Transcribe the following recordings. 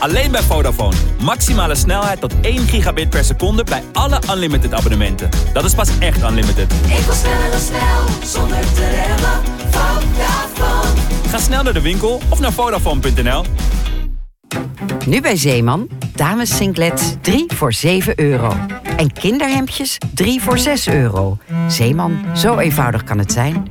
Alleen bij Vodafone. Maximale snelheid tot 1 gigabit per seconde bij alle unlimited abonnementen. Dat is pas echt unlimited. Ik wil sneller dan snel, zonder te remmen. Vodafone. Ga snel naar de winkel of naar Vodafone.nl. Nu bij Zeeman, dames singlets 3 voor €7. En kinderhemdjes 3 voor €6. Zeeman, zo eenvoudig kan het zijn.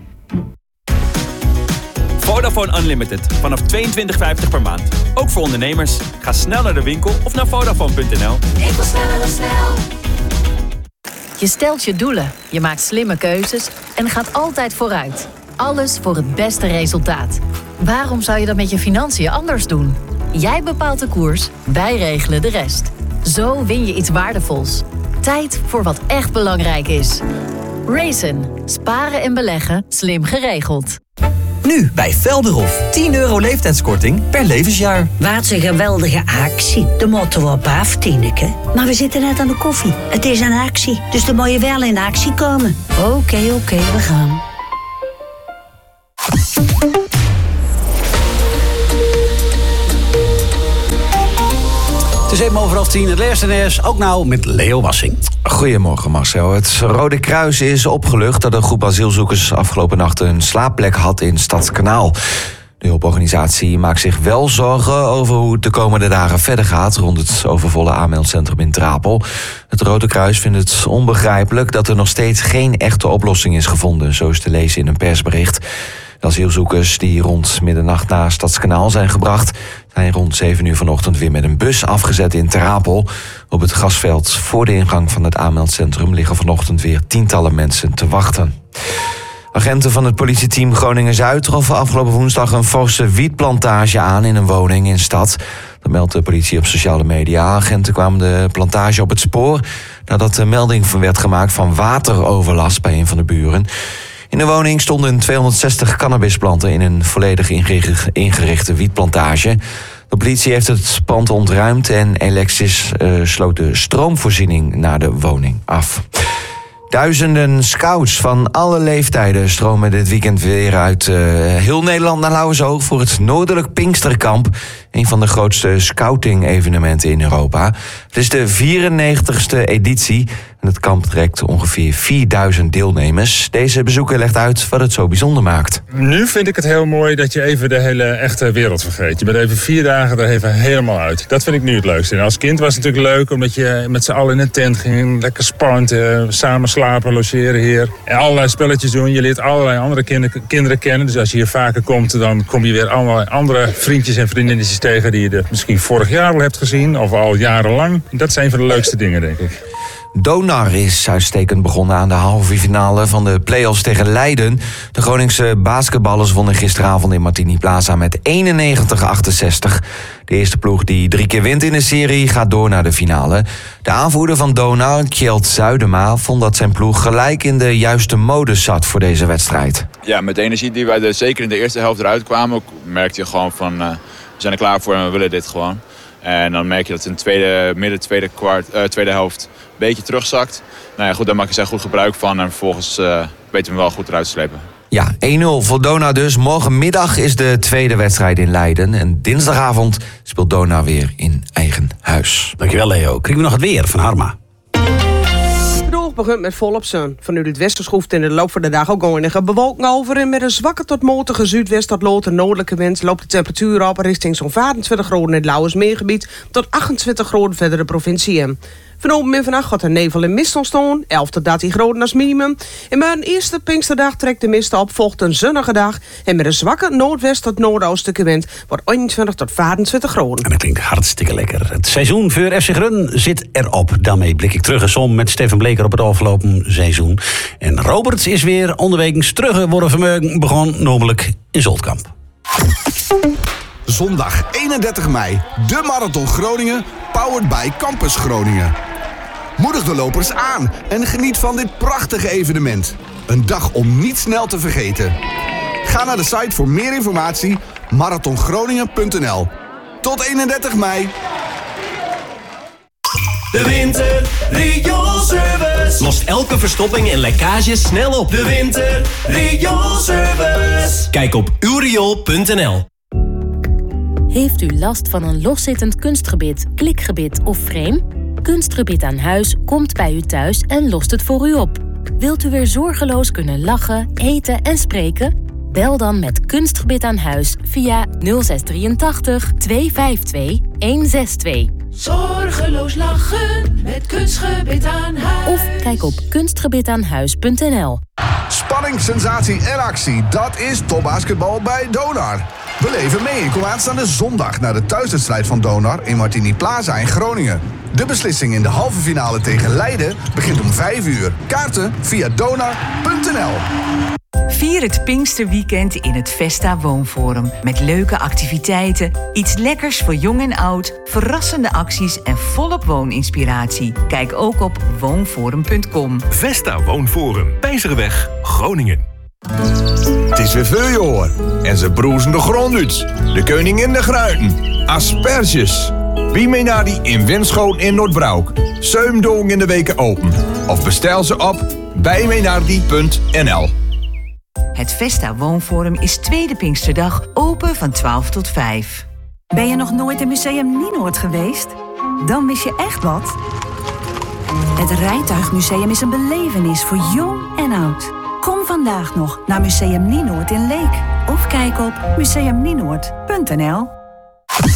Vodafone Unlimited. Vanaf €22,50 per maand. Ook voor ondernemers. Ga snel naar de winkel of naar Vodafone.nl. Ik wil sneller dan snel. Je stelt je doelen, je maakt slimme keuzes en gaat altijd vooruit. Alles voor het beste resultaat. Waarom zou je dat met je financiën anders doen? Jij bepaalt de koers, wij regelen de rest. Zo win je iets waardevols. Tijd voor wat echt belangrijk is. Raisin. Sparen en beleggen slim geregeld. Nu bij Velderhof. €10 leeftijdskorting per levensjaar. Wat een geweldige actie. De moeten we op af, Tineke. Maar we zitten net aan de koffie. Het is een actie, dus dan moet je wel in actie komen. Oké, we gaan. Het is 7:10, het laatste NS, ook nou met Leo Wassing. Goedemorgen Marcel. Het Rode Kruis is opgelucht dat een groep asielzoekers afgelopen nacht een slaapplek had in Stadskanaal. De hulporganisatie maakt zich wel zorgen over hoe het de komende dagen verder gaat rond het overvolle aanmeldcentrum in Trapel. Het Rode Kruis vindt het onbegrijpelijk dat er nog steeds geen echte oplossing is gevonden, zo is te lezen in een persbericht. De asielzoekers die rond middernacht naar Stadskanaal zijn gebracht, zijn rond 7 uur vanochtend weer met een bus afgezet in Trapel. Op het grasveld voor de ingang van het aanmeldcentrum liggen vanochtend weer tientallen mensen te wachten. Agenten van het politieteam Groningen-Zuid troffen afgelopen woensdag een forse wietplantage aan in een woning in stad. Dat meldt de politie op sociale media. Agenten kwamen de plantage op het spoor nadat er melding werd gemaakt van wateroverlast bij een van de buren. In de woning stonden 260 cannabisplanten in een volledig ingerichte wietplantage. De politie heeft het pand ontruimd en Electis sloot de stroomvoorziening naar de woning af. Duizenden scouts van alle leeftijden stromen dit weekend weer uit heel Nederland naar Lauwersoog voor het Noordelijk Pinksterkamp. Een van de grootste scouting-evenementen in Europa. Het is de 94ste editie en het kamp trekt ongeveer 4000 deelnemers. Deze bezoeker legt uit wat het zo bijzonder maakt. Nu vind ik het heel mooi dat je even de hele echte wereld vergeet. Je bent even 4 dagen er even helemaal uit. Dat vind ik nu het leukste. En als kind was het natuurlijk leuk omdat je met z'n allen in een tent ging. Lekker spannend, samen slapen, logeren hier. En allerlei spelletjes doen. Je leert allerlei andere kinderen kennen. Dus als je hier vaker komt, dan kom je weer allerlei andere vriendjes en vriendinnetjes tegen die je misschien vorig jaar al hebt gezien. Of al jarenlang. Dat zijn een van de leukste dingen, denk ik. Donar is uitstekend begonnen aan de halve finale van de play-offs tegen Leiden. De Groningse basketballers wonnen gisteravond in Martini Plaza met 91-68. De eerste ploeg die 3 keer wint in de serie gaat door naar de finale. De aanvoerder van Donar, Kjeld Zuidema, vond dat zijn ploeg gelijk in de juiste modus zat voor deze wedstrijd. Ja, met de energie die wij er zeker in de eerste helft eruit kwamen, merkte je gewoon van we zijn er klaar voor en we willen dit gewoon. En dan merk je dat in de tweede helft een beetje terugzakt. Nou ja, goed, daar maken zij goed gebruik van en vervolgens weten we hem wel goed eruit te slepen. Ja, 1-0 voor Donar dus. Morgenmiddag is de tweede wedstrijd in Leiden. En dinsdagavond speelt Donar weer in eigen huis. Dankjewel Leo. Krijgen we nog het weer van Harma. De dag begint met volop zon. Vanuit het westen schroeft in de loop van de dag ook enige bewolking over. En met een zwakke tot matige zuidwest tot lood en noordelijke wind loopt de temperatuur op richting zo'n 24 graden in het Lauwersmeergebied tot 28 graden verder de provincie in. Vanavond en vannacht gaat er nevel en mist ontstaan, 11 tot 13 graden als minimum. En bij een eerste Pinksterdag trekt de mist op, volgt een zonnige dag. En met een zwakke noordwest tot noordoostelijke wind wordt 21 tot 24 graden. En dat klinkt hartstikke lekker. Het seizoen voor FC Grun zit erop. Daarmee blik ik terug en som met Stefan Bleker op het afgelopen seizoen. En Robert is weer onderwekens terug worden vermogen begon, namelijk in Zoltkamp. Zondag 31 mei, de Marathon Groningen, powered by Campus Groningen. Moedig de lopers aan en geniet van dit prachtige evenement. Een dag om niet snel te vergeten. Ga naar de site voor meer informatie, marathongroningen.nl. Tot 31 mei. De Winter Rioolservice lost elke verstopping en lekkage snel op. De Winter Rioolservice. Kijk op uwriool.nl. Heeft u last van een loszittend kunstgebit, klikgebit of frame? Kunstgebit aan Huis komt bij u thuis en lost het voor u op. Wilt u weer zorgeloos kunnen lachen, eten en spreken? Bel dan met Kunstgebit aan Huis via 0683 252 162. Zorgeloos lachen met Kunstgebit aan Huis. Of kijk op kunstgebitaanhuis.nl. Spanning, sensatie en actie. Dat is topbasketbal bij Donar. Beleef mee en kom aanstaande zondag naar de thuiswedstrijd van Donar in Martini Plaza in Groningen. De beslissing in de halve finale tegen Leiden begint om 5 uur. Kaarten via donar.nl. Vier het Pinksterweekend in het Vesta Woonforum. Met leuke activiteiten, iets lekkers voor jong en oud, verrassende acties en volop wooninspiratie. Kijk ook op woonforum.com. Vesta Woonforum, Pijzerweg, Groningen. Het is weer vuurjaar en ze broezen de grond uit. De koningin de gruiten, asperges. Wie mee naar die in Winschoten in Noordbroek. 7 dagen in de weken open. Of bestel ze op bijmeenaardie.nl. Het Vesta Woonforum is tweede Pinksterdag open van 12 tot 5. Ben je nog nooit in Museum Nienoord geweest? Dan mis je echt wat. Het Rijtuigmuseum is een belevenis voor jong en oud. Kom vandaag nog naar Museum Nienoord in Leek. Of kijk op museumnienoord.nl.